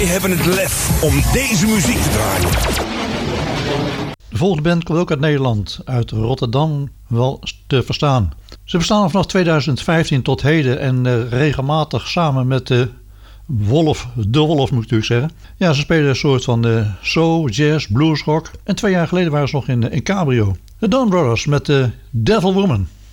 hebben het lef om deze muziek te draaien. De volgende band komt ook uit Nederland, uit Rotterdam wel te verstaan. Ze bestaan vanaf 2015 tot heden en regelmatig samen met de Wolf moet ik natuurlijk zeggen. Ja, ze spelen een soort van soul, jazz, bluesrock. En 2 jaar geleden waren ze nog in Cabrio. De Dawn Brothers met de Devil Woman.